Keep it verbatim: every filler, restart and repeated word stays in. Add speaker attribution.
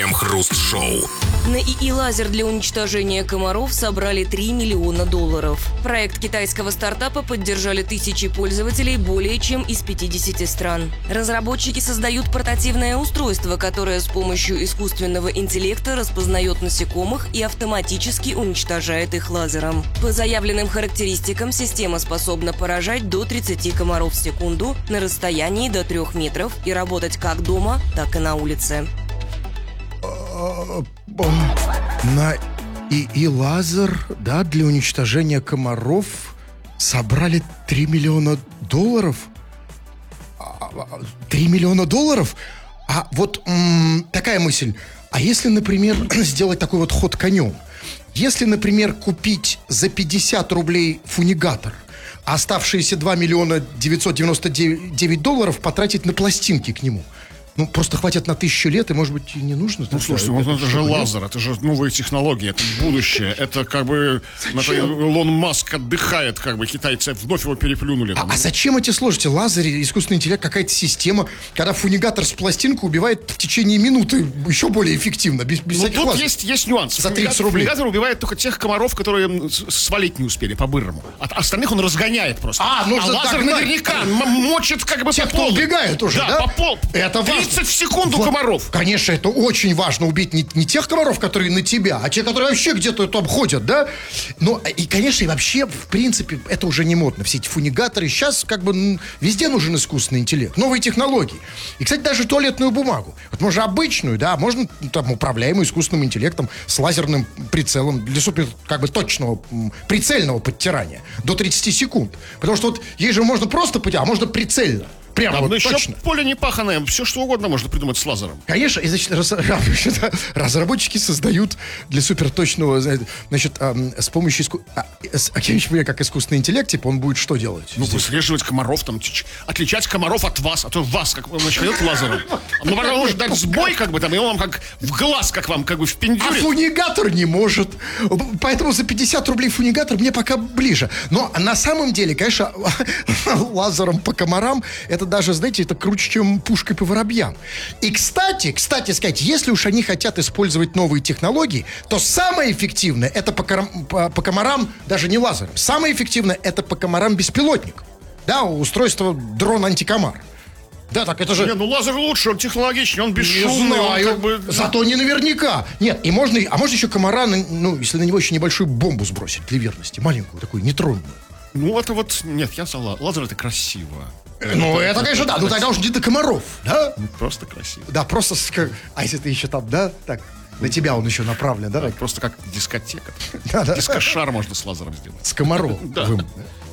Speaker 1: Крем-хруст-шоу.
Speaker 2: На ИИ-лазер для уничтожения комаров собрали три миллиона долларов. Проект китайского стартапа поддержали тысячи пользователей более чем из пятидесяти стран. Разработчики создают портативное устройство, которое с помощью искусственного интеллекта распознает насекомых и автоматически уничтожает их лазером. По заявленным характеристикам, система способна поражать до тридцати комаров в секунду на расстоянии до трех метров и работать как дома, так и на улице.
Speaker 3: На ИИ-лазер, да, для уничтожения комаров собрали три миллиона долларов? три миллиона долларов? А вот м- такая мысль. А если, например, сделать такой вот ход конем? Если, например, купить за пятьдесят рублей фунигатор, а оставшиеся два миллиона девятьсот девяносто девять долларов потратить на пластинки к нему, ну, просто хватит на тысячу лет, и, может быть, и не нужно.
Speaker 4: Ну, слушайте, это, это, это же лазер, это же новые технологии, это будущее. Это как бы Илон Маск отдыхает, как бы китайцы вновь его переплюнули.
Speaker 3: А, а зачем эти сложности? Лазер, искусственный интеллект, какая-то система, когда фунигатор с пластинкой убивает в течение минуты еще более эффективно, без, без
Speaker 4: ну,
Speaker 3: всяких
Speaker 4: тут есть, есть нюанс.
Speaker 3: За тридцать рублей.
Speaker 4: Фунигатор убивает только тех комаров, которые свалить не успели по-бырому. От остальных он разгоняет просто.
Speaker 3: А, нужно
Speaker 4: а лазер
Speaker 3: догнать.
Speaker 4: наверняка мочит как бы
Speaker 3: Те,
Speaker 4: по
Speaker 3: кто
Speaker 4: полу.
Speaker 3: убегает уже, да?
Speaker 4: Да, по полу.
Speaker 3: Это важно.
Speaker 4: тридцать в секунду
Speaker 3: Вот,
Speaker 4: комаров.
Speaker 3: Конечно, это очень важно, убить не, не тех комаров, которые на тебя, а те, которые вообще где-то там ходят, да? Ну, и, конечно, и вообще, в принципе, это уже не модно. Все эти фунигаторы. Сейчас как бы м, везде нужен искусственный интеллект, новые технологии. И, кстати, даже туалетную бумагу. Вот можно обычную, да, можно там управляемую искусственным интеллектом с лазерным прицелом для супер, как бы, точного, м, прицельного подтирания до тридцати секунд. Потому что вот ей же можно просто подтирать, а можно прицельно. Прямо
Speaker 4: Да,
Speaker 3: вот
Speaker 4: но еще
Speaker 3: точно.
Speaker 4: поле не паханое, все что угодно можно придумать с лазером.
Speaker 3: Конечно, и, значит, раз- разработчики создают для суперточного, значит, эм, с помощью иску... а, с- а я не понимаю, как искусственный интеллект, типа, он будет что делать?
Speaker 4: Ну, выслеживать комаров, там, ч- отличать комаров от вас, а то вас, как он начнет лазером. Ну, он может дать сбой, как бы, там, и он вам как в глаз, как вам, как бы в
Speaker 3: А
Speaker 4: пиндюре.
Speaker 3: фунигатор не может. Поэтому за пятьдесят рублей фунигатор мне пока ближе. Но на самом деле, конечно, лазером по комарам, это даже, знаете, это круче, чем пушкой по воробьям. И, кстати, кстати сказать, если уж они хотят использовать новые технологии, то самое эффективное, это по, корам- по, по комарам, даже не лазером, самое эффективное, это по комарам беспилотник. Да, устройство дрон-антикомар. Да, так это же...
Speaker 4: Не, ну лазер лучше, он технологичнее, он
Speaker 3: Не
Speaker 4: бесшумный, он
Speaker 3: знаю,
Speaker 4: как бы...
Speaker 3: зато не наверняка. Нет, и можно, а можно еще комара, на- ну, если на него еще небольшую бомбу сбросить для верности, маленькую такую, нейтронную.
Speaker 4: Ну, это вот, нет, я за ла- лазер это красиво.
Speaker 3: Ну, это, конечно, да. Ну, тогда уж где-то комаров, да?
Speaker 4: Ну, просто красиво.
Speaker 3: Да, просто... с- как- А если ты еще там, да, так, на тебя он еще направлен, да?
Speaker 4: Да,
Speaker 3: так?
Speaker 4: просто как дискотека.
Speaker 3: Да, да.
Speaker 4: Дискошар можно с лазером сделать.
Speaker 3: С комаров.
Speaker 4: Да.
Speaker 3: Вым-